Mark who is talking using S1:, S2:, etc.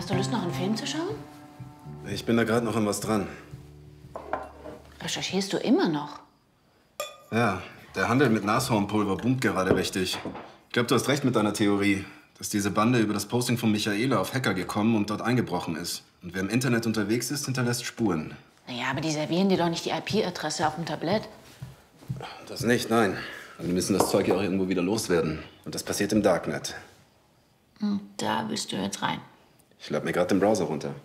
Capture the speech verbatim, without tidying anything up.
S1: Hast du Lust, noch einen Film zu schauen?
S2: Ich bin da gerade noch an was dran.
S1: Recherchierst du immer noch?
S2: Ja, der Handel mit Nashornpulver boomt gerade richtig. Ich glaube, du hast recht mit deiner Theorie, dass diese Bande über das Posting von Michaela auf Hacker gekommen und dort eingebrochen ist. Und wer im Internet unterwegs ist, hinterlässt Spuren.
S1: Naja, aber die servieren dir doch nicht die I P-Adresse auf dem Tablett.
S2: Das nicht, nein. Aber die müssen das Zeug ja auch irgendwo wieder loswerden. Und das passiert im Darknet.
S1: Und da willst du jetzt rein.
S2: Ich lade mir gerade den Browser runter.